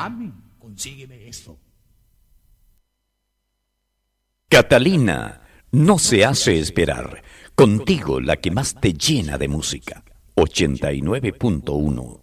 Mami, consígueme eso. Catalina no se hace esperar. Contigo la que más te llena de música. 89.1